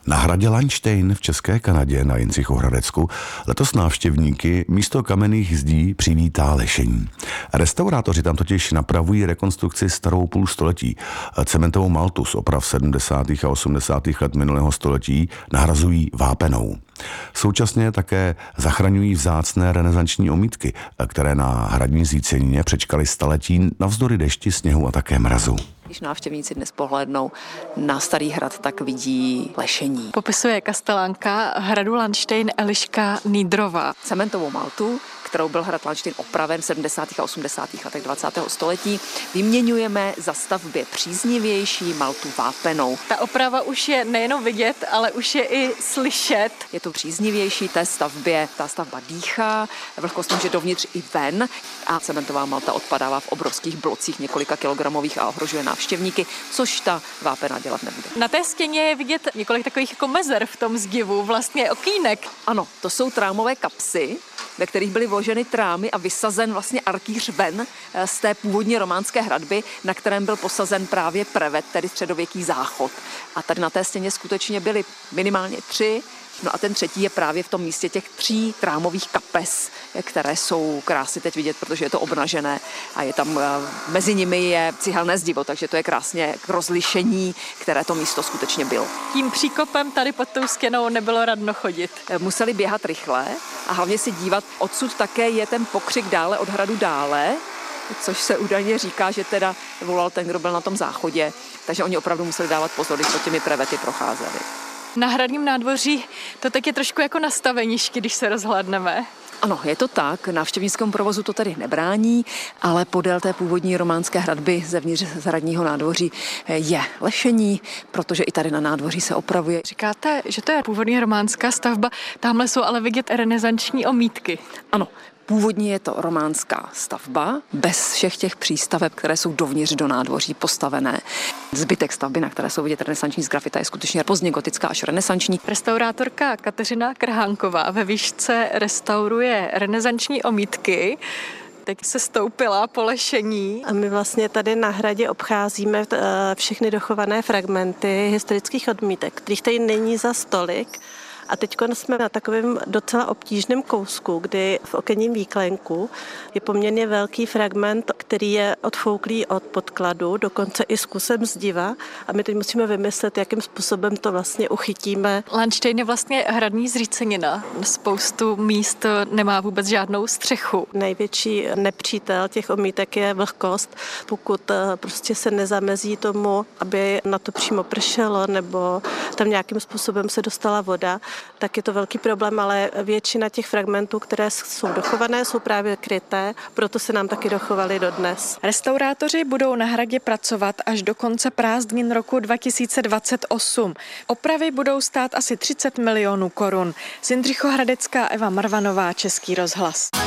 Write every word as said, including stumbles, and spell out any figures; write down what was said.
Na hradě Landštejn v České Kanadě na Jindřichohradecku letos návštěvníky místo kamenných zdí přivítá lešení. Restaurátoři tam totiž napravují rekonstrukci starou půl století. Cementovou maltu z oprav sedmdesátých a osmdesátých let minulého století nahrazují vápenou. Současně také zachraňují vzácné renesanční omítky, které na hradní zícenině přečkaly staletí navzdory dešti, sněhu a také mrazu. Když návštěvníci dnes pohlédnou na Starý hrad, tak vidí lešení. Popisuje kastelánka hradu Landštejn Eliška Nýdrová. Cementovou maltu, kterou byl hrad Landštejn opraven v sedmdesátých a osmdesátých letech dvacátého století, vyměňujeme za stavbě příznivější maltu vápenou. Ta oprava už je nejenom vidět, ale už je i slyšet. Je to příznivější té stavbě. Ta stavba dýchá, vlhkost může dovnitř i ven a cementová malta odpadává v obrovských blocích několika kilogramových a ohrožuje návštěvníky, což ta vápena dělat nebude. Na té stěně je vidět několik takových jako mezer v tom zdivu, vlastně okýnek. Ano, to jsou trámové kapsy, ve kterých byly vloženy trámy a vysazen vlastně arkýř ven z té původní románské hradby, na kterém byl posazen právě prevet, tedy středověký záchod. A tady na té stěně skutečně byly minimálně tři. No a ten třetí je právě v tom místě těch tří trámových kapes, které jsou krásně teď vidět, protože je to obnažené a je tam, mezi nimi je cihelné zdivo, takže to je krásně k rozlišení, které to místo skutečně bylo. Tím příkopem tady pod tou stěnou nebylo radno chodit. Museli běhat rychle a hlavně si dívat, odsud také je ten pokřik dále od hradu dále, což se údajně říká, že teda volal ten, kdo byl na tom záchodě, takže oni opravdu museli dávat pozor, když pod těmi prevety procházeli. Na hradním nádvoří to tak je trošku jako na staveništi, když se rozhlédneme. Ano, je to tak. Návštěvnickému provozu to tedy nebrání, ale podél té původní románské hradby zevnitř z hradního nádvoří je lešení, protože i tady na nádvoří se opravuje. Říkáte, že to je původní románská stavba, tamhle jsou ale vidět renesanční omítky. Ano. Původně je to románská stavba, bez všech těch přístaveb, které jsou dovnitř do nádvoří postavené. Zbytek stavby, na které jsou vidět renesanční sgrafita, je skutečně pozdně gotická až renesanční. Restaurátorka Kateřina Krhánková ve výšce restauruje renesanční omítky. Teď se stoupila po lešení. A my vlastně tady na hradě obcházíme všechny dochované fragmenty historických odmítek, kterých tady není za stolik. A teď jsme na takovém docela obtížném kousku, kdy v okenním výklenku je poměrně velký fragment, který je odfouklý od podkladu, dokonce i s kusem zdiva. A my teď musíme vymyslet, jakým způsobem to vlastně uchytíme. Landštejn je vlastně hradní zřícenina. Spoustu míst nemá vůbec žádnou střechu. Největší nepřítel těch omítek je vlhkost. Pokud prostě se nezamezí tomu, aby na to přímo pršelo nebo tam nějakým způsobem se dostala voda, tak je to velký problém, ale většina těch fragmentů, které jsou dochované, jsou právě kryté, proto se nám taky dochovaly dodnes. Restaurátoři budou na hradě pracovat až do konce prázdnin roku dva tisíce dvacet osm. Opravy budou stát asi třicet milionů korun. Z Jindřichohradecka Eva Marvanová, Český rozhlas.